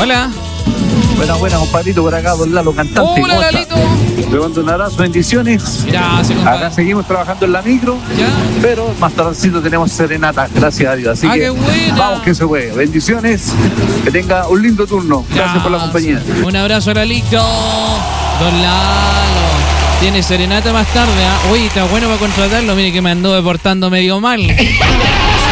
Hola. Buena, compadrito, por acá, don Lalo, cantante. Hola, Lalito. Le mando un abrazo, bendiciones. Gracias, compadre. Acá seguimos trabajando en la micro, ¿Ya? pero más tardecito tenemos serenata, gracias a Dios. Así que qué buena. vamos que se puede. Bendiciones, que tenga un lindo turno. Gracias por la compañía. Un abrazo, Lalito. Don Lalo. Tiene serenata más tarde, ¿eh? Uy, está bueno para contratarlo. Mire que me anduve portando medio mal.